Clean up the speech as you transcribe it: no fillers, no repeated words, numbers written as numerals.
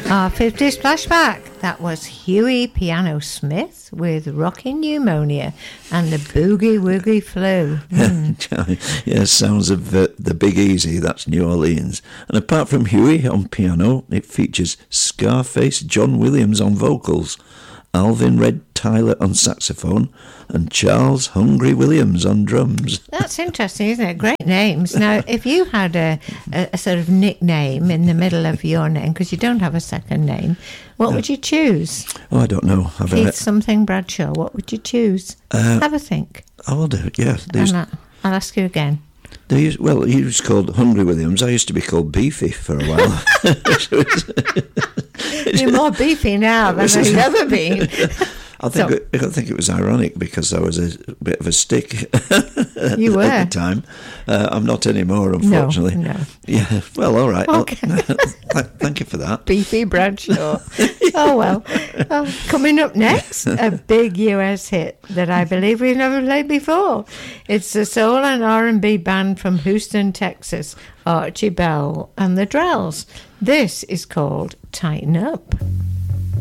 Our 50s flashback. That was Huey Piano Smith with Rockin' Pneumonia and the Boogie Woogie Flu. Yeah, sounds of the Big Easy, that's New Orleans. And apart from Huey on piano, it features Scarface John Williams on vocals, Alvin Red Tyler on saxophone, and Charles Hungry Williams on drums. That's interesting, isn't it? Great names. Now, if you had a sort of nickname in the middle of your name, because you don't have a second name, what would you choose? Oh, I don't know. Keith something Bradshaw, what would you choose? Have a think. I will do it, yeah. I'll ask you again. He was called Hungry Williams. I used to be called Beefy for a while. You're more beefy now than you've ever been. I think it was ironic because I was a bit of a stick you were. at the time. I'm not anymore, unfortunately. No. Yeah, well, all right. Okay. Thank you for that. Beefy Bradshaw. Oh, well. Coming up next, a big US hit that I believe we've never played before. It's the soul and R&B band from Houston, Texas, Archie Bell and the Drells. This is called Tighten Up.